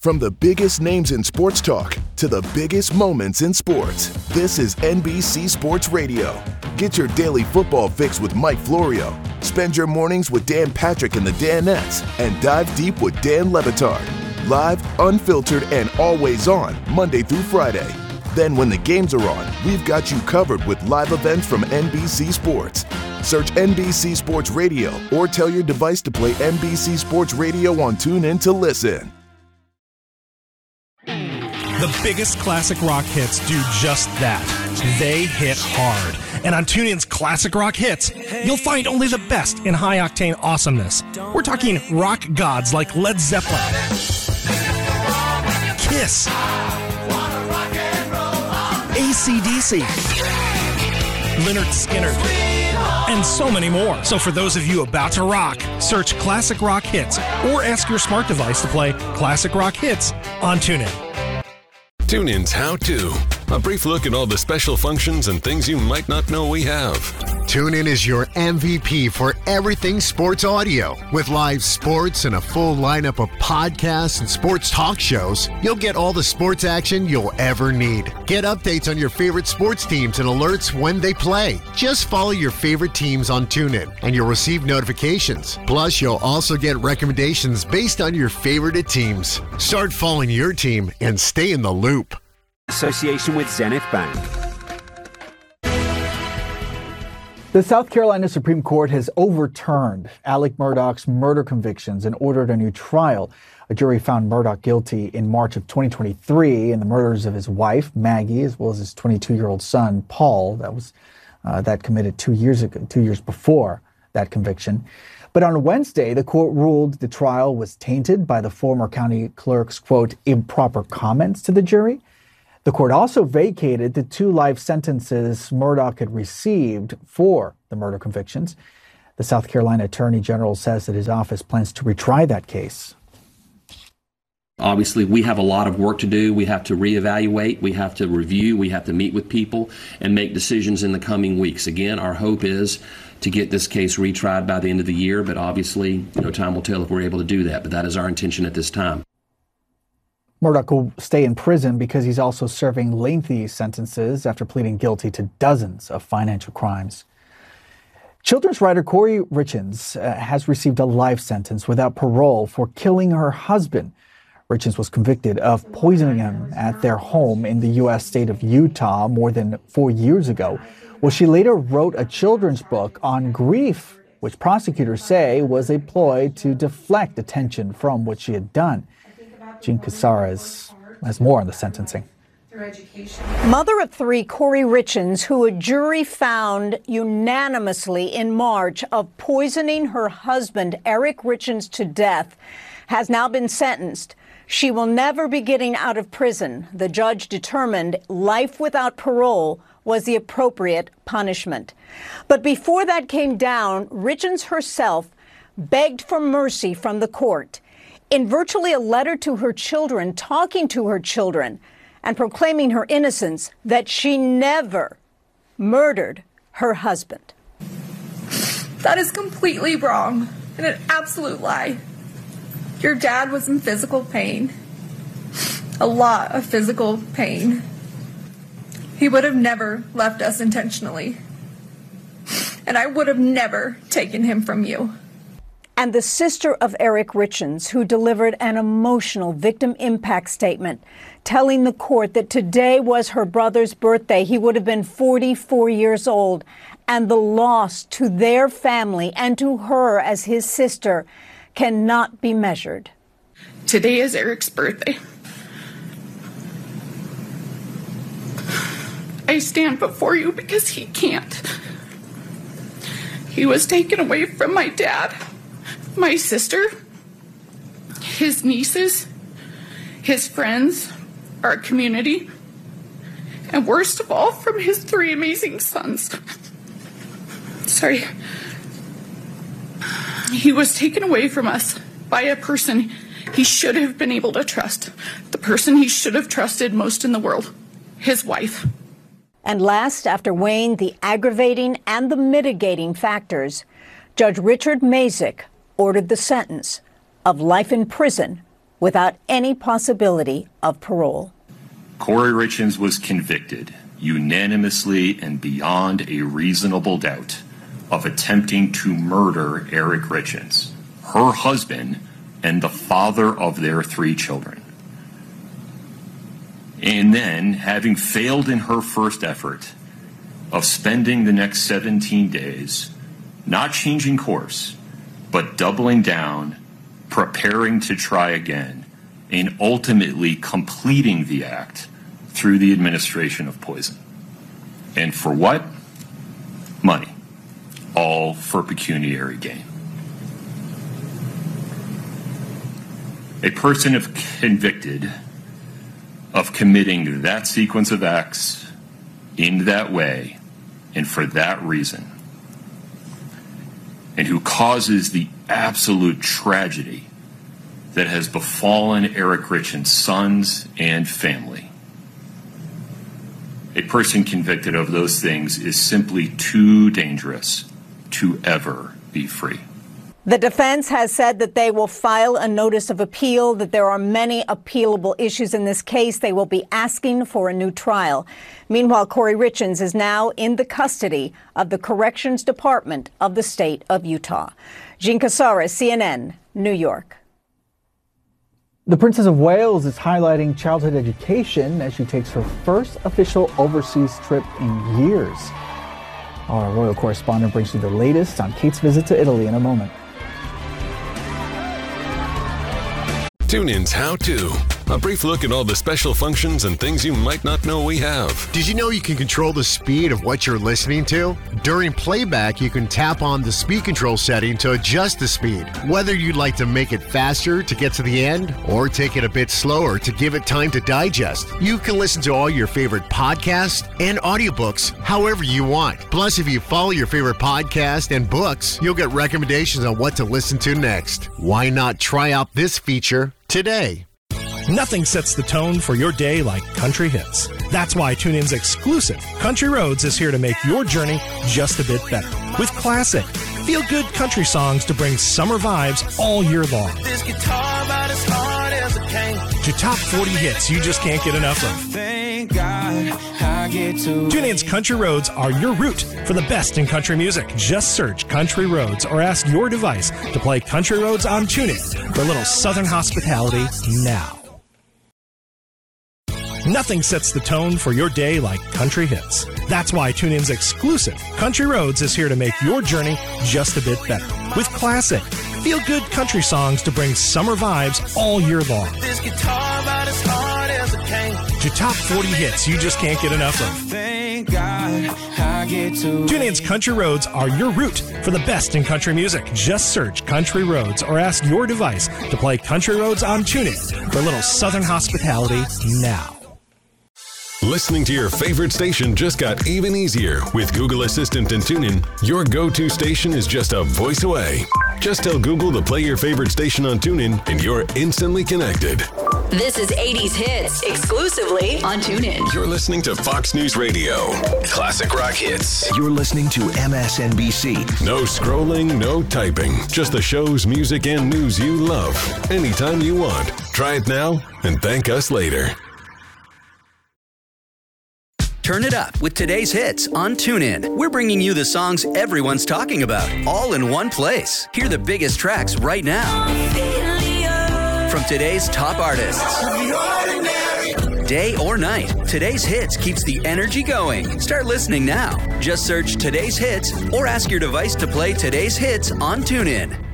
From the biggest names in sports talk to the biggest moments in sports, this is NBC Sports Radio. Get your daily football fix with Mike Florio. Spend your mornings with Dan Patrick and the Danettes, and dive deep with Dan Le Batard. Live, unfiltered, and always on, Monday through Friday. Then when the games are on, we've got you covered with live events from NBC Sports. Search NBC Sports Radio or tell your device to play NBC Sports Radio on TuneIn to listen. The biggest classic rock hits do just that. They hit hard. And on TuneIn's Classic Rock Hits, you'll find only the best in high-octane awesomeness. We're talking rock gods like Led Zeppelin, Kiss, AC/DC, Lynyrd Skynyrd, and so many more. So for those of you about to rock, search Classic Rock Hits or ask your smart device to play Classic Rock Hits on TuneIn. TuneIn's How To. A brief look at all the special functions and things you might not know we have. TuneIn is your MVP for everything sports audio. With live sports and a full lineup of podcasts and sports talk shows, you'll get all the sports action you'll ever need. Get updates on your favorite sports teams and alerts when they play. Just follow your favorite teams on TuneIn and you'll receive notifications. Plus, you'll also get recommendations based on your favorite teams. Start following your team and stay in the loop. Association with Zenith Bank. The South Carolina Supreme Court has overturned Alec Murdaugh's murder convictions and ordered a new trial. A jury found Murdaugh guilty in March of 2023 in the murders of his wife, Maggie, as well as his 22-year-old son, Paul, that committed 2 years ago, 2 years before that conviction. But on Wednesday, the court ruled the trial was tainted by the former county clerk's, quote, improper comments to the jury. The court also vacated the 2 life sentences Murdaugh had received for the murder convictions. The South Carolina Attorney General says that his office plans to retry that case. Obviously, we have a lot of work to do. We have to reevaluate. We have to review. We have to meet with people and make decisions in the coming weeks. Again, our hope is to get this case retried by the end of the year, but obviously, time will tell if we're able to do that. But that is our intention at this time. Murdaugh will stay in prison because he's also serving lengthy sentences after pleading guilty to dozens of financial crimes. Children's writer Corey Richins has received a life sentence without parole for killing her husband. Richins was convicted of poisoning him at their home in the U.S. state of Utah more than 4 years ago. Well, she later wrote a children's book on grief, which prosecutors say was a ploy to deflect attention from what she had done. Jean Casares has more on the sentencing. Mother of 3, Corey Richins, who a jury found unanimously in March of poisoning her husband, Eric Richins, to death, has now been sentenced. She will never be getting out of prison. The judge determined life without parole was the appropriate punishment. But before that came down, Richins herself begged for mercy from the court. In virtually a letter to her children, talking to her children and proclaiming her innocence, that she never murdered her husband. That is completely wrong and an absolute lie. Your dad was in physical pain, a lot of physical pain. He would have never left us intentionally, and I would have never taken him from you. And the sister of Eric Richins, who delivered an emotional victim impact statement telling the court that today was her brother's birthday. He would have been 44 years old, and the loss to their family and to her as his sister cannot be measured. Today is Eric's birthday. I stand before you because he can't. He was taken away from my dad, my sister, his nieces, his friends, our community, and worst of all, from his 3 amazing sons. Sorry. He was taken away from us by a person he should have been able to trust, the person he should have trusted most in the world, his wife. And last, after weighing the aggravating and the mitigating factors, Judge Richard Mazik ordered the sentence of life in prison without any possibility of parole. Corey Richins was convicted unanimously and beyond a reasonable doubt of attempting to murder Eric Richins, her husband, and the father of their 3 children. And then, having failed in her first effort of spending the next 17 days not changing course, but doubling down, preparing to try again, and ultimately completing the act through the administration of poison. And for what? Money. All for pecuniary gain. A person if convicted of committing that sequence of acts in that way and for that reason, and who causes the absolute tragedy that has befallen Eric Richins' sons and family. A person convicted of those things is simply too dangerous to ever be free. The defense has said that they will file a notice of appeal, that there are many appealable issues in this case. They will be asking for a new trial. Meanwhile, Corey Richins is now in the custody of the Corrections Department of the state of Utah. Jean Casares, CNN, New York. The Princess of Wales is highlighting childhood education as she takes her first official overseas trip in years. Our royal correspondent brings you the latest on Kate's visit to Italy in a moment. TuneIn's How To. A brief look at all the special functions and things you might not know we have. Did you know you can control the speed of what you're listening to? During playback, you can tap on the speed control setting to adjust the speed. Whether you'd like to make it faster to get to the end or take it a bit slower to give it time to digest, you can listen to all your favorite podcasts and audiobooks however you want. Plus, if you follow your favorite podcast and books, you'll get recommendations on what to listen to next. Why not try out this feature today? Nothing sets the tone for your day like country hits. That's why TuneIn's exclusive Country Roads is here to make your journey just a bit better. With classic, feel-good country songs to bring summer vibes all year long. This guitar about as hard as it can. To top 40 hits you just can't get enough of. Thank God I get to TuneIn's Country Roads are your route for the best in country music. Just search Country Roads or ask your device to play Country Roads on TuneIn for a little southern hospitality now. Nothing sets the tone for your day like country hits. That's why TuneIn's exclusive Country Roads is here to make your journey just a bit better. With classic, feel-good country songs to bring summer vibes all year long. This guitar about as hard as it can. To top 40 hits you just can't get enough of. Thank God I get to TuneIn's Country Roads are your route for the best in country music. Just search Country Roads or ask your device to play Country Roads on TuneIn for a little southern hospitality now. Listening to your favorite station just got even easier. With Google Assistant and TuneIn, your go-to station is just a voice away. Just tell Google to play your favorite station on TuneIn and you're instantly connected. This is 80s Hits, exclusively on TuneIn. You're listening to Fox News Radio. Classic rock hits. You're listening to MSNBC. No scrolling, no typing. Just the shows, music, and news you love. Anytime you want. Try it now and thank us later. Turn it up with today's hits on TuneIn. We're bringing you the songs everyone's talking about, all in one place. Hear the biggest tracks right now. From today's top artists. Day or night, today's hits keeps the energy going. Start listening now. Just search today's hits or ask your device to play today's hits on TuneIn.